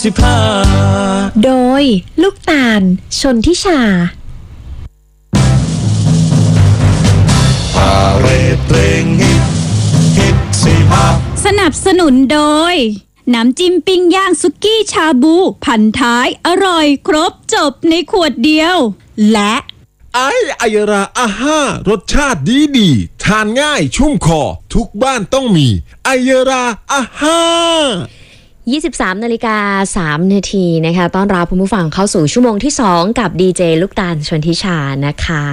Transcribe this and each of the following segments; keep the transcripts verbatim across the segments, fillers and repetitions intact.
สิบห้าโดยลูกตาลชนทิชาพาเรดเพลงฮิตฮิตสิบห้าสนับสนุนโดยน้ำจิ้มปิ้งย่างสุกี้ชาบูพันท้ายอร่อยครบจบในขวดเดียวและไอไอยราอาห้ารสชาติดีดีทานง่ายชุ่มคอทุกบ้านต้องมีไอยราอาห้ายี่สิบสามนาฬิกาสามนาทีนะคะต้อนรับคุณผู้ฟังเข้าสู่ชั่วโมงที่สองกับดีเจลูกตาลชนทิชานะคะ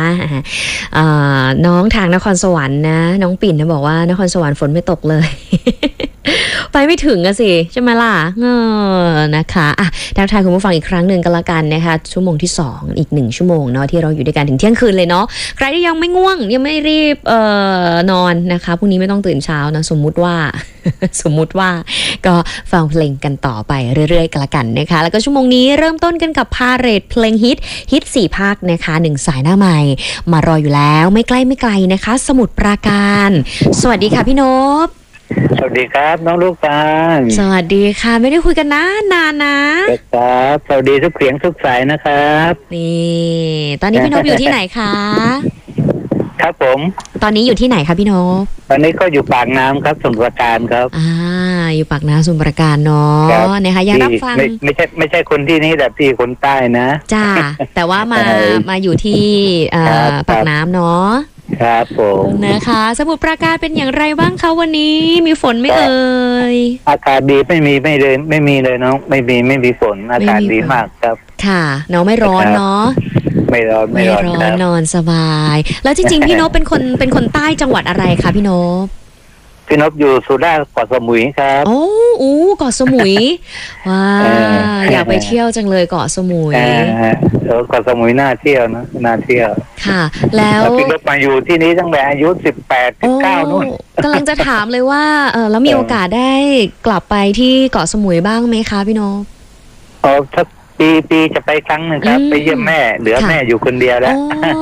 น้องทางนครสวรรค์นะน้องปิ่นนะบอกว่านครสวรรค์ฝนไม่ตกเลย ไปไม่ถึงอะสิใช่ไหมล่ะเออนะคะอ่ะทักทายคุณผู้ฟังอีกครั้งหนึ่งกันละกันนะคะชั่วโมงที่สองอีกหนึ่งชั่วโมงเนาะที่เราอยู่ด้วยกันถึงเที่ยงคืนเลยเนาะใครที่ยังไม่ง่วงยังไม่รีบเอ่อนอนนะคะพรุ่งนี้ไม่ต้องตื่นเช้านะสมมุติว่า สมมุติว่าก็ฟังเพลงกันต่อไปเรื่อยๆกันละกันนะคะแล้วก็ชั่วโมงนี้เริ่มต้นกันกับพาเรดเพลงฮิตฮิตสี่ภาคนะคะหนึ่งสายหน้าใหม่มารออยู่แล้วไม่ใกล้ไม่ไกลนะคะสมุทรปราการสวัสดีค่ะพี่นพสวัสดีครับน้องลูกตาลสวัสดีค่ะไม่ได้คุยกันนะนานนะครับสวัสดีทุกเสียงทุกสายนะครับนี่ตอนนี้พี่นพอยู่ที่ไหนคะครับผมตอนนี้อยู่ที่ไหนคะพี่นพตอนนี้ก็อยู่ปากน้ำครับสมุทรปราการครับอ่าอยู่ปากน้ำสมุทรปราการเนาะนะคะยังรับฟังไม่ไม่ใช่ไม่ใช่คนที่นี่แต่พี่คนใต้นะจ้าแต่ว่ามามาอยู่ที่ปากน้ำเนาะครับผมนะคะสมุทรปราการเป็นอย่างไรบ้างคะวันนี้มีฝนไหมเอ่ยอากาศดีไม่มีไม่เลยไม่มีเลยน้องไม่มีไม่มีฝนอากาศดีมากครับค่ะเนาะไม่ร้อนเนาะไม่ร้อนไม่ร้อนครับนอนสบายแล้วจริงๆพี่นพเป็นคนเป็นคนใต้จังหวัดอะไรคะพี่นพพี่นพอยู่สุราษฎร์เกาะสมุยครับโอ้โอ้เกาะสมุยว้าอยากไปเที่ยวจังเลยเกาะสมุยเออเกาะสมุยน่าเที่ยวนะน่าเที่ยวค่ะแล้วพี่นพมาอยู่ที่นี้ตั้งแต่อายุสิบแปดสิบเก้านู่นกำลังจะถามเลยว่าเออแล้วมีโอกาสได้กลับไปที่เกาะสมุยบ้างไหมคะพี่นพอ๋อถ้าปีปีจะไปครั้งหนึ่งครับไปเยี่ยมแม่เหลือแม่อยู่คนเดียวแล้ว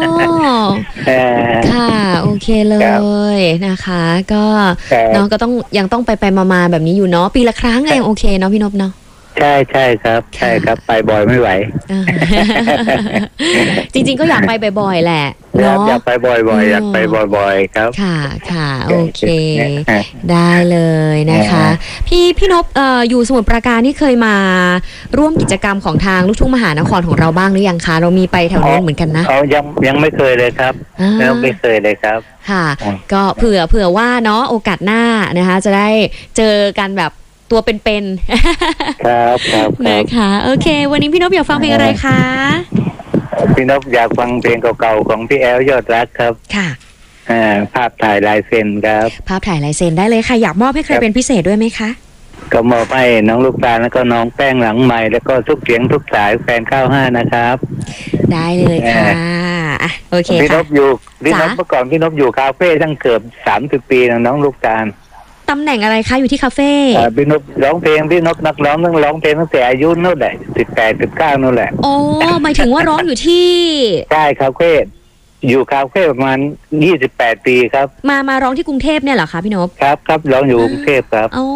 ค่ะโอเคเลยนะคะก็น้องก็ต้องยังต้องไปไปมาๆแบบนี้อยู่เนาะปีละครั้งเองโอเคเนาะพี่นพเนาะใช่ใช่ครับใช่ครับไปบ่อยไม่ไหวจริงๆก็อยากไปบ่อยๆแหละเนาะอยากไปบ่อยๆอยากไปบ่อยๆครับค่ะค่ะโอเคได้เลยนะคะพี่พี่นพเอ่ออยู่สมุทรปราการนี่เคยมาร่วมกิจกรรมของทางลูกทุ่งมหานครของเราบ้างหรือยังคะเรามีไปแถวนั้นเหมือนกันนะอ๋อยังยังไม่เคยเลยครับยังไม่เคยเลยครับค่ะก็เผื่อเผื่อว่าเนาะโอกาสหน้านะคะจะได้เจอกันแบบตัวเป็นๆครับครับนะคะโอเควันนี้พี่นพอยากฟังเพลงอะไรคะพี่นพอยากฟังเพลงเก่าๆของพี่แอลยอดรักครับค่ะภาพถ่ายลายเซ็นครับภาพถ่ายลายเซ็นได้เลยค่ะอยากมอบให้ใครเป็นพิเศษด้วยไหมคะก็มอบให้น้องลูกตาลแล้วก็น้องแป้งหลังใหม่แล้วก็ทุกเสียงทุกสายแฟนข้าวห้านะครับได้เลยค่ะโอเคค่ะพี่นพอยู่พี่นพเมื่อก่อนพี่นพอยู่คาเฟ่ตั้งเกือบสามสิบปีนะน้องลูกตาลตำแหน่งอะไรคะอยู่ที่คาเฟ่พี่นพร้องเพลงพี่นพนักร้องตั้งร้องเพลงตั้งแต่อายุนู่นแหละสิบแปดสิบเก้านู่นแหละโอ้หมายถึงว่าร้องอยู่ที่ใช่คาเฟ่อยู่คาเฟ่ประมาณยี่สิบแปดปีครับมามาร้องที่กรุงเทพเนี่ยเหรอคะพี่นพครับครับร้องอยู่กรุงเทพครับอ๋อ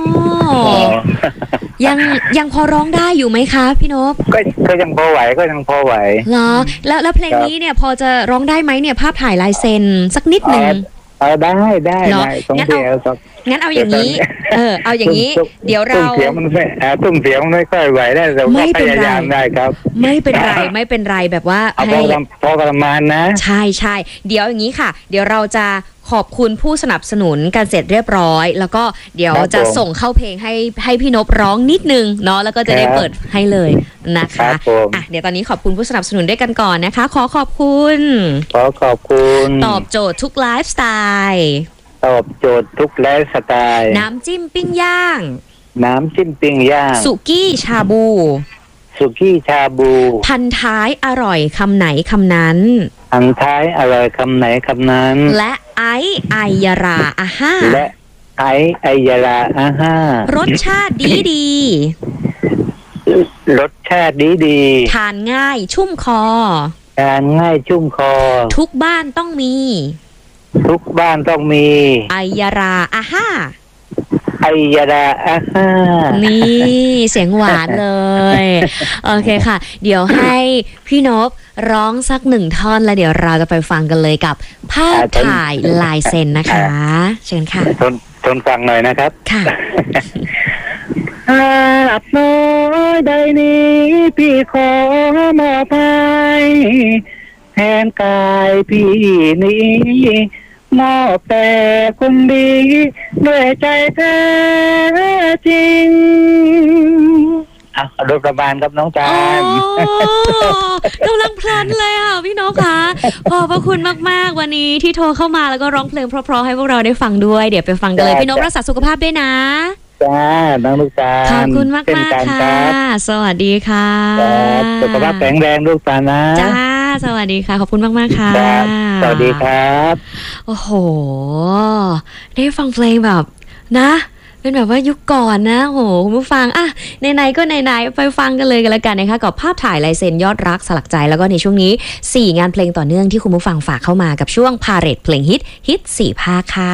ยังยังพอร้องได้อยู่ไหมคะพี่นพก็ก็ยังพอไหวก็ยังพอไหวเหรอแล้วแล้วเพลงนี้เนี่ยพอจะร้องได้ไหมเนี่ยภาพถ่ายลายเซ็นสักนิดหนึ่งเออได้ได้ได้ต้องเดียวงั้นเอาอย่างนี้เออเอาอย่างนี้เดี๋ยวเราตุ้งเสียงมันไม่ตุ้งเสียงมันไม่ค่อยไหวได้แต่ว่าพยายามได้ครับไม่เป็นไรไม่เป็นไรแบบว่าให้พอประมาณนะใช่ใช่เดี๋ยวอย่างนี้ค่ะเดี๋ยวเราจะขอบคุณผู้สนับสนุนกันเสร็จเรียบร้อยแล้วก็เดี๋ยวจะส่งเข้าเพลงให้ให้พี่นพร้องนิดนึงเนาะแล้วก็จะได้เปิดให้เลยนะคะอ่ะเดี๋ยวตอนนี้ขอบคุณผู้สนับสนุนด้วยกันก่อนนะคะขอขอบคุณขอขอบคุณตอบโจทย์ทุกไลฟ์สไตล์ตอบโจทย์ทุกไลฟ์สไตล์น้ำจิ้มปิ้งย่างน้ำจิ้มปิ้งย่างสุกี้ชาบูสุกี้ชาบูพันท้ายอร่อยคำไหนคำนั้นพันท้ายอร่อยคำไหนคำนั้นและไอไอยาราอาห้าและไอไอยาราอาห้ารสชาติดีดีรสชาติดีดีทานง่ายชุ่มคอทานง่ายชุ่มคอทุกบ้านต้องมีทุกบ้านต้องมีไอยาราอาห้าไอยาดาอาห้านี่เสียงหวานเลย โอเคค่ะ เดี๋ยวให้พี่นพร้องสักหนึ่งท่อนแล้วเดี๋ยวเราจะไปฟังกันเลยกับภาพถ่ายลายเซ็นนะคะ เชิญค่ะทนทนฟังหน่อยนะครับค่ะอาบน้อยใดนี้พี่ขอมอบให้แทนกายพี่นี้มอบแต่คนดีด้วยใจแท้จริงอ่ะโดยประมาณครับน้องจาโอ้นกำลังเพลินเลยอ่ะพี่นพคะขอบพระคุณมากๆวันนี้ที่โทรเข้ามาแล้วก็ร้องเพลงเพราะๆให้พวกเราได้ฟังด้วยเดี๋ยวไปฟังกันเลยพี่นพรักษาสุขภาพด้วยนะจ้าน้องลูกตาลขอบคุณมากเช่นมากกันค่ะครับสวัสดีค่ะครับสุขภาพแข็งแรงลูกตาลนะจ้าสวัสดีค่ะขอบคุณมากมากๆค่ะครับสวัสดีครับโอ้โห ได้ฟังเพลงแบบนะ เป็นแบบว่ายุคก่อนนะโหคุณผู้ฟังอ่ะไหนๆก็ไหนๆไปฟังกันเลยกันแล้วกันนะคะกับภาพถ่ายลายเซ็นยอดรักสลักใจแล้วก็ในช่วงนี้สี่งานเพลงต่อเนื่องที่คุณผู้ฟังฝากเข้ามากับช่วงพาเรดเพลงฮิตฮิตสี่ภาคค่ะ